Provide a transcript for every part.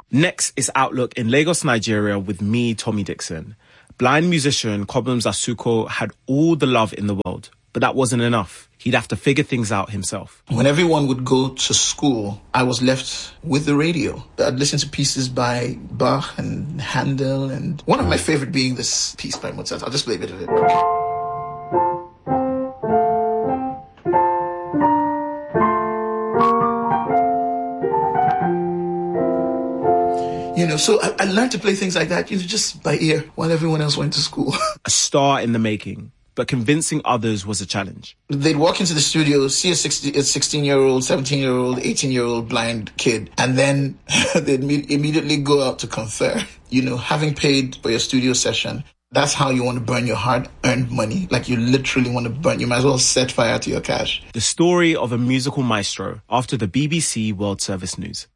Next is Outlook in Lagos, Nigeria with me, Tommy Dixon. Blind musician Kobum Zasuko had all the love in the world, but that wasn't enough. He'd have to figure things out himself. When everyone would go to school, I was left with the radio. I'd listen to pieces by Bach and Handel, and one of my favorite being this piece by Mozart. I'll just play a bit of it. So I learned to play things like that, just by ear while everyone else went to school. A star in the making, but convincing others was a challenge. They'd walk into the studio, see a 16-year-old, 17-year-old, 18-year-old blind kid, and then they'd immediately go out to confer. Having paid for your studio session, that's how you want to burn your hard-earned money. Like, you literally want to burn. You might as well set fire to your cash. The story of a musical maestro after the BBC World Service News.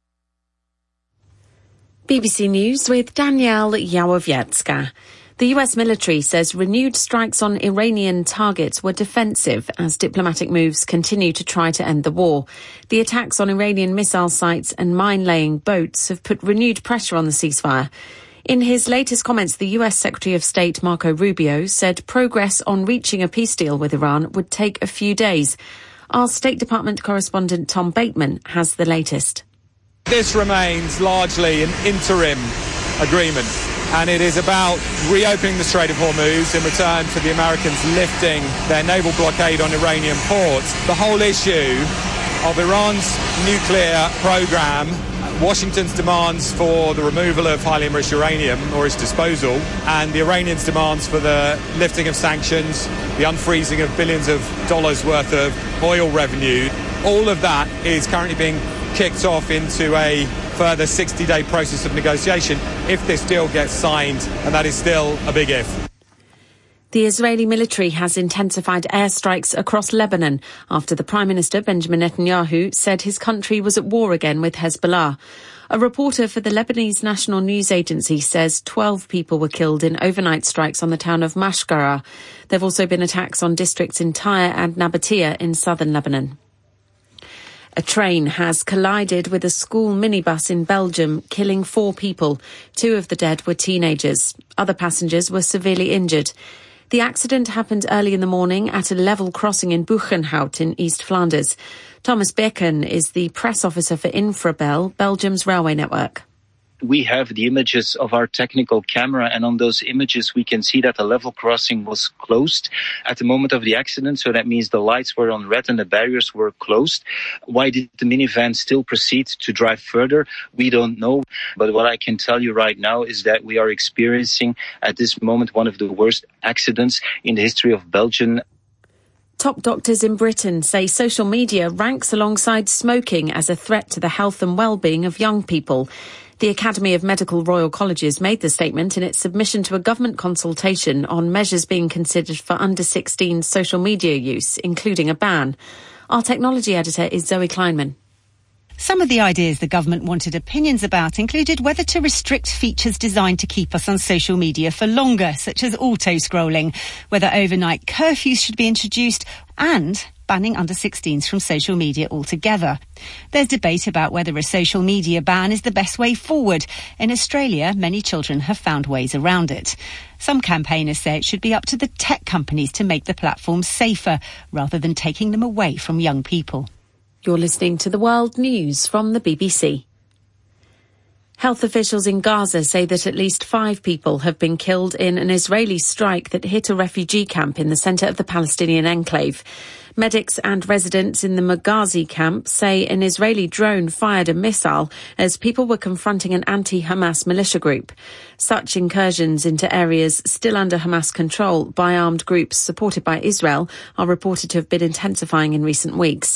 BBC News with Danielle Yawowiecka. The US military says renewed strikes on Iranian targets were defensive as diplomatic moves continue to try to end the war. The attacks on Iranian missile sites and mine-laying boats have put renewed pressure on the ceasefire. In his latest comments, the US Secretary of State Marco Rubio said progress on reaching a peace deal with Iran would take a few days. Our State Department correspondent Tom Bateman has the latest. This remains largely an interim agreement, and it is about reopening the Strait of Hormuz in return for the Americans lifting their naval blockade on Iranian ports. The whole issue of Iran's nuclear program, Washington's demands for the removal of highly enriched uranium or its disposal, and the Iranians' demands for the lifting of sanctions, the unfreezing of billions of dollars worth of oil revenue, all of that is currently being kicked off into a further 60-day process of negotiation if this deal gets signed, and that is still a big if. The Israeli military has intensified airstrikes across Lebanon after the Prime Minister Benjamin Netanyahu said his country was at war again with Hezbollah. A reporter for the Lebanese National News Agency says 12 people were killed in overnight strikes on the town of Mashgara. There have also been attacks on districts in Tyre and Nabatea in southern Lebanon. A train has collided with a school minibus in Belgium, killing 4 people. 2 of the dead were teenagers. Other passengers were severely injured. The accident happened early in the morning at a level crossing in Buchenhout in East Flanders. Thomas Beken is the press officer for Infrabel, Belgium's railway network. We have the images of our technical camera, and on those images we can see that the level crossing was closed at the moment of the accident. So that means the lights were on red and the barriers were closed. Why did the minivan still proceed to drive further? We don't know. But what I can tell you right now is that we are experiencing at this moment one of the worst accidents in the history of Belgium. Top doctors in Britain say social media ranks alongside smoking as a threat to the health and well-being of young people. The Academy of Medical Royal Colleges made the statement in its submission to a government consultation on measures being considered for under-16 social media use, including a ban. Our technology editor is Zoe Kleinman. Some of the ideas the government wanted opinions about included whether to restrict features designed to keep us on social media for longer, such as auto-scrolling, whether overnight curfews should be introduced, and banning under-16s from social media altogether. There's debate about whether a social media ban is the best way forward. In Australia, many children have found ways around it. Some campaigners say it should be up to the tech companies to make the platforms safer, rather than taking them away from young people. You're listening to the World News from the BBC. Health officials in Gaza say that at least 5 people have been killed in an Israeli strike that hit a refugee camp in the centre of the Palestinian enclave. Medics and residents in the Maghazi camp say an Israeli drone fired a missile as people were confronting an anti-Hamas militia group. Such incursions into areas still under Hamas control by armed groups supported by Israel are reported to have been intensifying in recent weeks.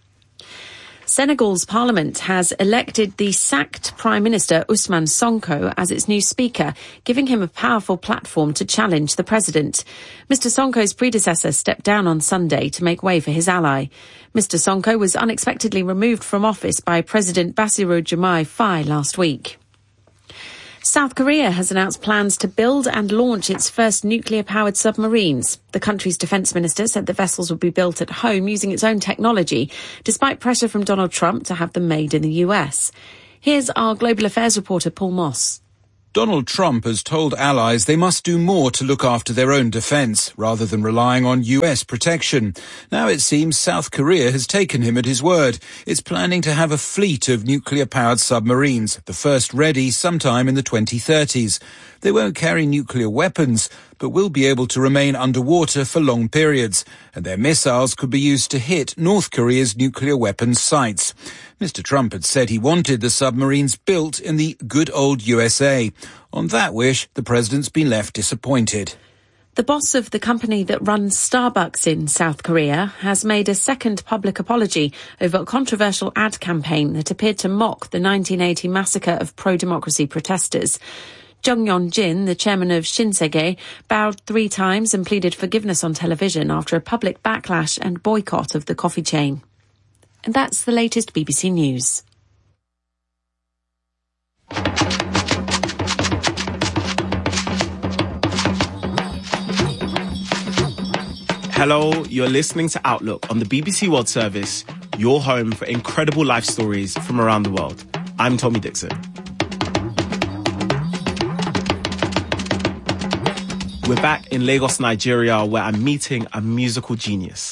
Senegal's parliament has elected the sacked Prime Minister Ousmane Sonko as its new speaker, giving him a powerful platform to challenge the president. Mr. Sonko's predecessor stepped down on Sunday to make way for his ally. Mr. Sonko was unexpectedly removed from office by President Bassirou Diomaye Faye last week. South Korea has announced plans to build and launch its first nuclear-powered submarines. The country's defence minister said the vessels would be built at home using its own technology, despite pressure from Donald Trump to have them made in the US. Here's our global affairs reporter, Paul Moss. Donald Trump has told allies they must do more to look after their own defence, rather than relying on US protection. Now it seems South Korea has taken him at his word. It's planning to have a fleet of nuclear-powered submarines, the first ready sometime in the 2030s. They won't carry nuclear weapons, but will be able to remain underwater for long periods, and their missiles could be used to hit North Korea's nuclear weapons sites. Mr. Trump had said he wanted the submarines built in the good old USA. On that wish, the president's been left disappointed. The boss of the company that runs Starbucks in South Korea has made a second public apology over a controversial ad campaign that appeared to mock the 1980 massacre of pro-democracy protesters. Jung Yeon-jin, the chairman of Shinsegae, bowed 3 times and pleaded forgiveness on television after a public backlash and boycott of the coffee chain. And that's the latest BBC News. Hello, you're listening to Outlook on the BBC World Service, your home for incredible life stories from around the world. I'm Tommy Dixon. We're back in Lagos, Nigeria, where I'm meeting a musical genius.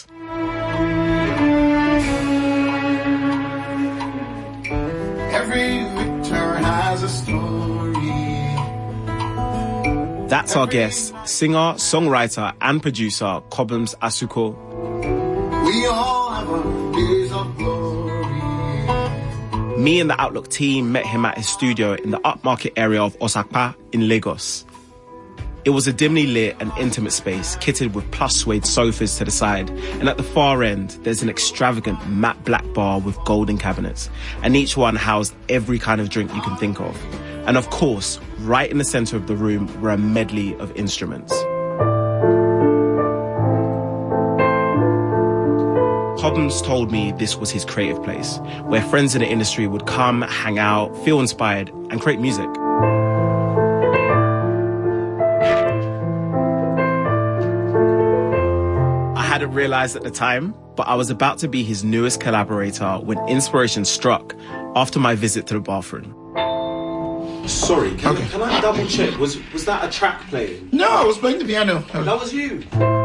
Every victor has a story. That's our guest, singer, songwriter and producer Cobhams Asuquo. We all have our days of glory. Me and the Outlook team met him at his studio in the upmarket area of Osakpa in Lagos. It was a dimly lit and intimate space, kitted with plush suede sofas to the side, and at the far end, there's an extravagant matte black bar with golden cabinets, and each one housed every kind of drink you can think of. And of course, right in the center of the room were a medley of instruments. Cobhams told me this was his creative place, where friends in the industry would come, hang out, feel inspired, and create music. I hadn't realized at the time, but I was about to be his newest collaborator when inspiration struck after my visit to the bathroom. Sorry, can I double check? Was that a track playing? No, I was playing the piano. That was you?